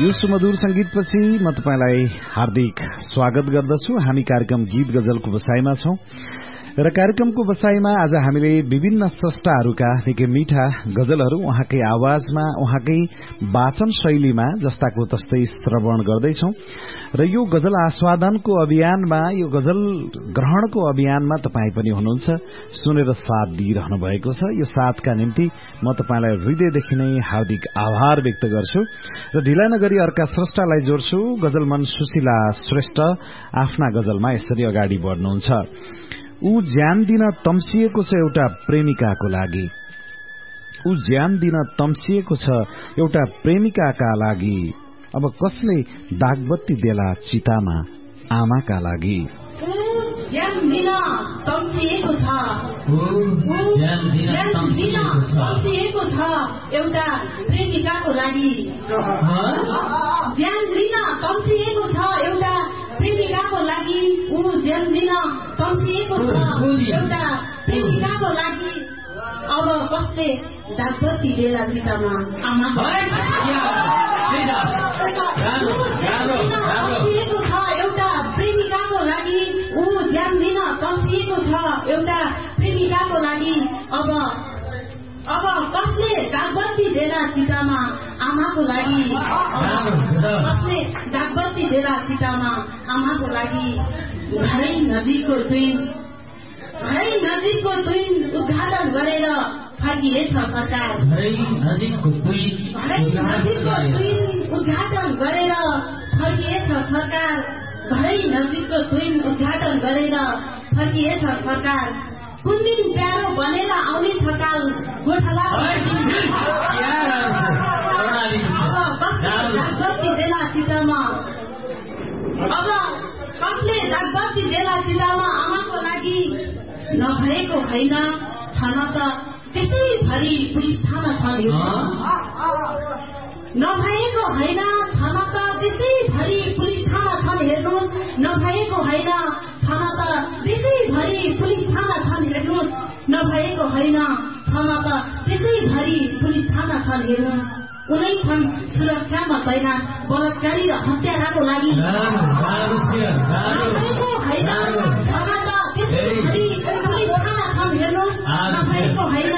यो सुमधुर संगीतपछि म तपाईलाई हार्दिक स्वागत गर्दछु। हामी कार्यक्रम गीत गजलको बसाईमा छौं र कार्यक्रमको बसाईमा आज हामीले विभिन्न स्रष्टाहरूका निकै मीठा गजलहरू उहाँकै आवाजमा उहाँकै वाचन शैलीमा जस्ताको तस्तै श्रवण गर्दैछौं र यो गजल आस्वादनको अभियानमा, यो गजल ग्रहणको अभियानमा तपाई पनि हुनुहुन्छ, सुनेर साथ दिइरहनु भएको छ। यो साथका निम्ति म तपाईलाई हृदयदेखि नै हार्दिक आभार व्यक्त गर्छु र ढिला नगरी अर्का स्रष्टालाई जोड्छु। गजलमन सुशीला श्रेष्ठ आफ्ना गजलमा यसरी अगाडि बढ्नुहुन्छ। ऊ ज्यान दिन तम्सिएको छ एउटा प्रेमिकाको लागि, ऊ ज्यान दिन तम्सिएको छ एउटा प्रेमिकाका लागि, अब कसले दागबत्ती देला चितामा आमाका लागि। ज्यान दिन तम्सिएको छ, तम्सिएको छ एउटा प्रेमिकाको लागि, ज्यान दिन तम्सिएको छ एउटा प्रेमिकाको लागि, ऊ ज्यान दिन तम्सिएको छ एउटा प्रेमिकाको लागि, अब कसले दागबत्ती देला चितामा आमाको लागि। तम्सिएको छ एउटा प्रेमिकाको लागि, ऊ ज्यान दिन तम्सिएको छ एउटा प्रेमिकाको लागि, अब कसले दागबत्ती देला चितामा आमाको लागि, कसले दागबत्ती देला चितामा आमाको लागि। घरै नजिकको ट्रेन उद्घाटन गरेर फर्किएछ सरकार, घरै नजिकको ट्रेन उद्घाटन गरेर फर्किएछ सरकार, घरै नजिकको ट्रेन उद्घाटन गरेर फर्किएछ सरकार। कुन दिन प्यारो बनेर आउने थकाल गोठाला, दागबत्ती देला चितामा, अब कसले दागबत्ती देला चितामा आमाको लागि। नभएको होइन छन त त्यसैभरि पुलिस थाना छ, नभएको होइन छन त त्यसैभरि पुलिस थाना छन् हेर्नुहोस्, नभएको होइन छन त त्यसैभरि पुलिस थाना छन् हेर्नुहोस्, नभएको होइन छन त त्यसैभरि पुलिस थाना छन् हेर्नुहोस्। उनै छन् सुरक्षामा तैनात बलात्कारी र हत्याराको लागि, नभएको होइन छन त त्यसैभरि पुलिस थाना छन् हेर्नुहोस्, नभएको होइन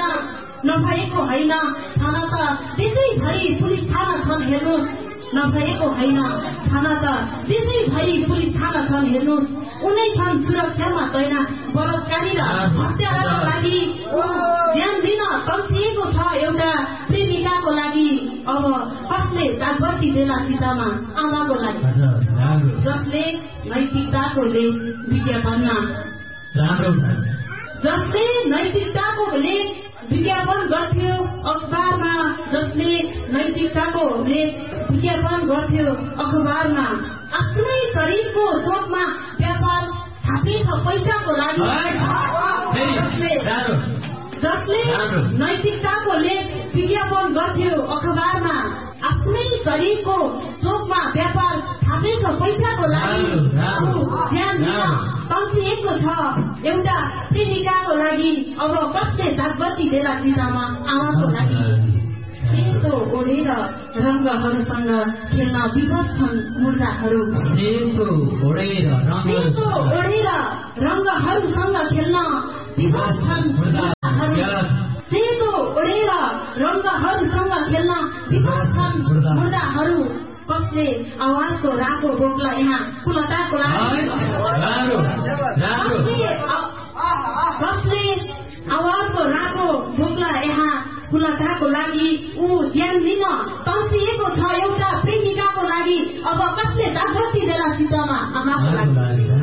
छन त त्यसैभरि पुलिस थाना छन् हेर्नुहोस्, नभएको होइन छन त त्यसैभरि पुलिस थाना छन् हेर्नुहोस्। उनै छन् सुरक्षामा तैनात बलात्कारी र हत्याराको लागि, ज्यान दिन तम्सिएको छ एउटा प्रेमिकाको लागि, अब कसले दागबत्ती देला चितामा आमाको लागि। जसले नैतिकताको लेख विज्ञापनमा, जसले नैतिकताको लेख विज्ञापन गर्थ्यो अखबारमा, जसले नैतिकताको लेख विज्ञापन गर्थ्यो अखबारमा, आफ्नै शरीरको चोटमा व्यापार थापेछ पैसाको लागि। जसले नैतिकताको लेख विज्ञापन गर्थ्यो अखबारमा, आफ्नै शरीरको चोकमा व्यापार थापेछ पैसाको लागि, ध्यान दिन तम्सिएको छ एउटा प्रेमिकाको लागि, अब कसले दागबत्ती देला चितामा आमाको लागि। सेतो ओढेर रङ्गहरूसँग खेल्न विवश छन् मुर्दाहरू, सेतो ओढेर रङ्गहरूसँग खेल्न विवश छन् मुर्दाहरू, सेतो ओढेर रङ्गहरूसँग खेल्न विवश छन् मुर्दाहरू। कसले आवाजको राको बोक्ला यहाँ कुलताको लागि, कसले आवाजको राको बोक्ला यहाँ कुलताको लागि, ऊ ज्यान दिन तम्सिएको